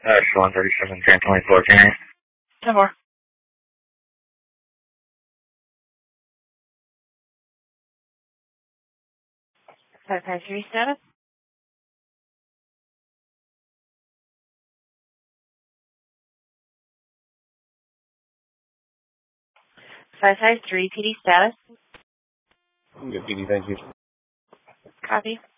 137, Grand 24, can I? 10-4. Five three status. 553 PD status. Good, PD, thank you. Copy.